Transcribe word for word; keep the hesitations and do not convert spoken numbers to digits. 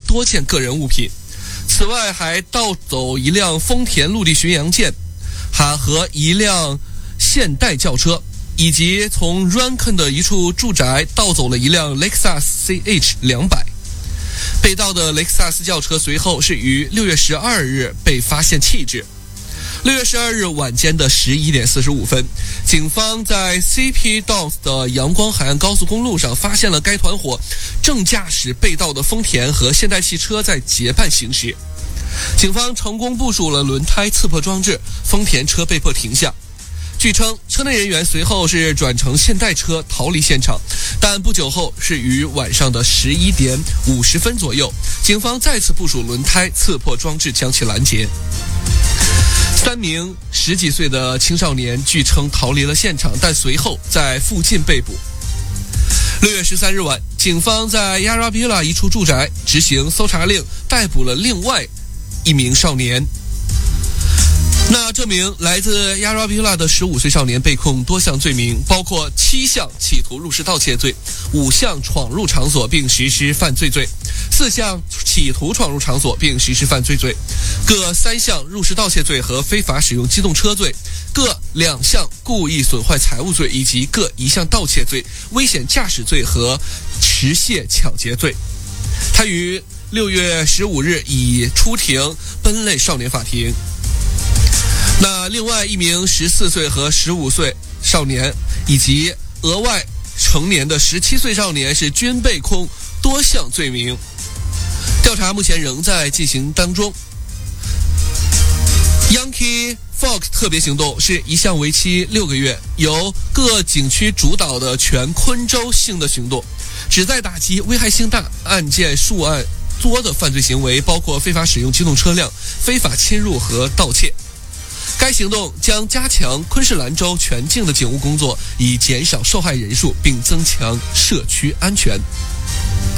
多件个人物品。此外，还盗走一辆丰田陆地巡洋舰，还和一辆现代轿车，以及从 Rankin 的一处住宅盗走了一辆雷克萨斯 C H 两百。被盗的雷克萨斯轿车随后是于六月十二日被发现弃置。六月十二日晚间的十一点四十五分，警方在 C P Downs 的阳光海岸高速公路上发现了该团伙正驾驶被盗的丰田和现代汽车在结伴行驶。警方成功部署了轮胎刺破装置，丰田车被迫停下。据称，车内人员随后是转乘现代车逃离现场，但不久后是于晚上的十一点五十分左右，警方再次部署轮胎刺破装置将其拦截。三名十几岁的青少年据称逃离了现场，但随后在附近被捕。六月十三日晚，警方在亚拉比拉一处住宅执行搜查令，逮捕了另外一名少年。那这名来自亚拉比拉的十五岁少年被控多项罪名，包括七项企图入室盗窃罪、五项闯入场所并实施犯罪罪、四项企图闯入场所并实施犯罪罪，各三项入室盗窃罪和非法使用机动车罪，各两项故意损坏财物罪，以及各一项盗窃罪、危险驾驶罪和持械抢劫罪。他于六月十五日已出庭奔类少年法庭。那另外一名十四岁和十五岁少年以及额外成年的十七岁少年是均被控多项罪名，调查目前仍在进行当中。Yankee Fox 特别行动是一项为期六个月，由各景区主导的全昆州性的行动，旨在打击危害性大、案件数案多的犯罪行为，包括非法使用机动车辆、非法侵入和盗窃。该行动将加强昆士兰州全境的警务工作，以减少受害人数并增强社区安全。